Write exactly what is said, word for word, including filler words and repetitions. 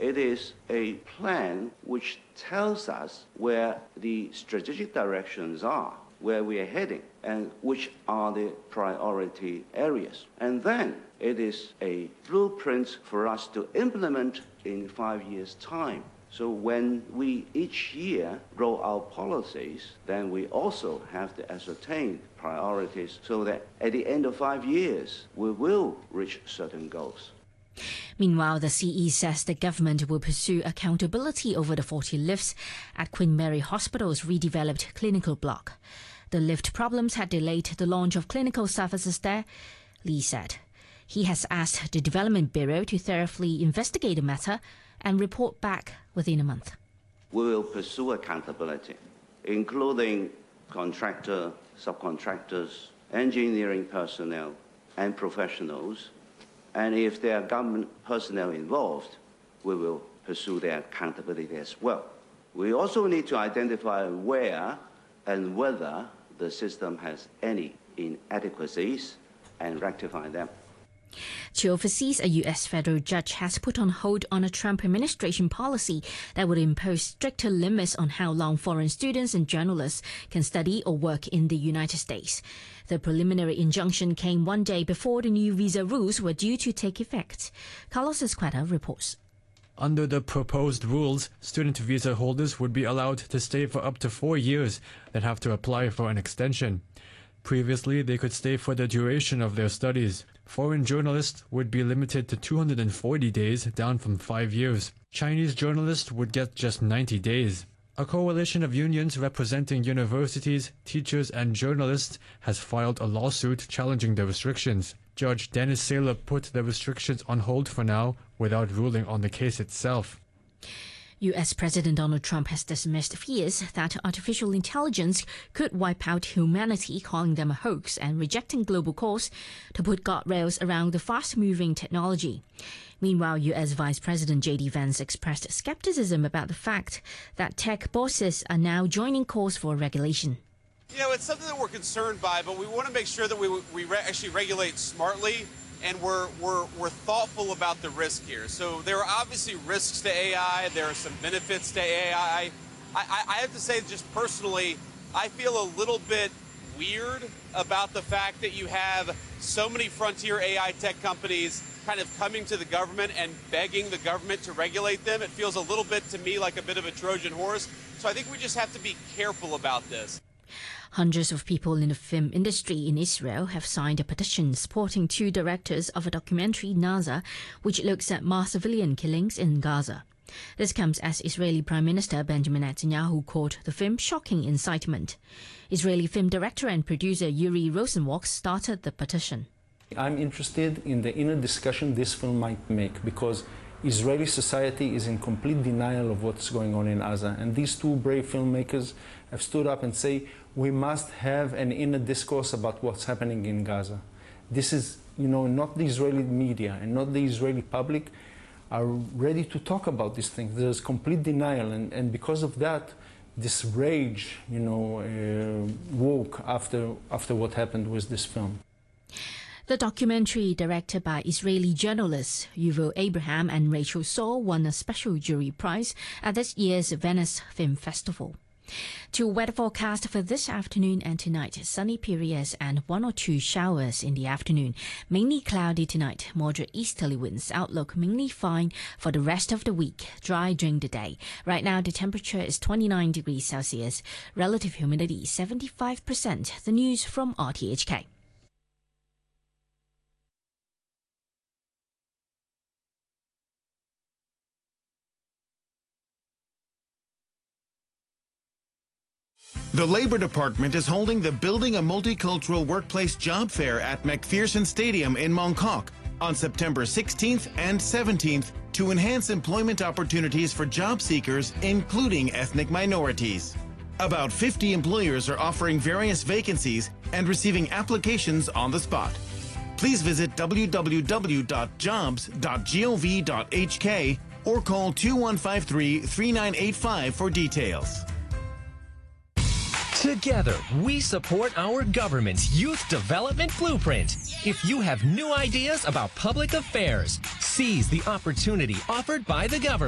It is a plan which tells us where the strategic directions are, where we are heading, and which are the priority areas. And then it is a blueprint for us to implement in five years' time. So when we each year roll out policies, then we also have to ascertain priorities so that at the end of five years, we will reach certain goals. Meanwhile, the C E says the government will pursue accountability over the faulty lifts at Queen Mary Hospital's redeveloped clinical block. The lift problems had delayed the launch of clinical services there, Lee said. He has asked the Development Bureau to thoroughly investigate the matter and report back within a month. We will pursue accountability, including contractor, subcontractors, engineering personnel, and professionals. And if there are government personnel involved, we will pursue their accountability as well. We also need to identify where and whether the system has any inadequacies and rectify them. To overseas, a U S federal judge has put on hold on a Trump administration policy that would impose stricter limits on how long foreign students and journalists can study or work in the United States. The preliminary injunction came one day before the new visa rules were due to take effect. Carlos Esqueda reports. Under the proposed rules, student visa holders would be allowed to stay for up to four years, then have to apply for an extension. Previously, they could stay for the duration of their studies. Foreign journalists would be limited to two hundred forty days, down from five years. Chinese journalists would get just ninety days. A coalition of unions representing universities, teachers, and journalists has filed a lawsuit challenging the restrictions. Judge Dennis Saylor put the restrictions on hold for now without ruling on the case itself. U S President Donald Trump has dismissed fears that artificial intelligence could wipe out humanity, calling them a hoax and rejecting global calls to put guardrails around the fast-moving technology. Meanwhile, U S Vice President J D Vance expressed skepticism about the fact that tech bosses are now joining calls for regulation. You know, it's something that we're concerned by, but we want to make sure that we, we re- actually regulate smartly. And we're, we're, we're thoughtful about the risk here. So there are obviously risks to A I. There are some benefits to A I. I, I have to say, just personally, I feel a little bit weird about the fact that you have so many frontier A I tech companies kind of coming to the government and begging the government to regulate them. It feels a little bit to me like a bit of a Trojan horse. So I think we just have to be careful about this. Hundreds of people in the film industry in Israel have signed a petition supporting two directors of a documentary, Naza, which looks at mass civilian killings in Gaza. This comes as Israeli Prime Minister Benjamin Netanyahu called the film shocking incitement. Israeli film director and producer Yuri Rosenwalk started the petition. I'm interested in the inner discussion this film might make, because Israeli society is in complete denial of what's going on in Gaza. And these two brave filmmakers have stood up and say, we must have an inner discourse about what's happening in Gaza. This is, you know, not the Israeli media and not the Israeli public are ready to talk about these things. There's complete denial, and, and because of that, this rage, you know, uh, woke after, after what happened with this film. The documentary, directed by Israeli journalists Yuval Abraham and Rachel Saul, won a special jury prize at this year's Venice Film Festival. To weather forecast for this afternoon and tonight, sunny periods and one or two showers in the afternoon. Mainly cloudy tonight, moderate easterly winds. Outlook mainly fine for the rest of the week, dry during the day. Right now the temperature is twenty-nine degrees Celsius, relative humidity seventy-five percent. The news from R T H K. The Labor Department is holding the Building a Multicultural Workplace Job Fair at McPherson Stadium in Mongkok on September sixteenth and seventeenth to enhance employment opportunities for job seekers, including ethnic minorities. About fifty employers are offering various vacancies and receiving applications on the spot. Please visit w w w dot jobs dot gov dot h k or call two one five three, three nine eight five for details. Together, we support our government's Youth Development Blueprint. If you have new ideas about public affairs, seize the opportunity offered by the government.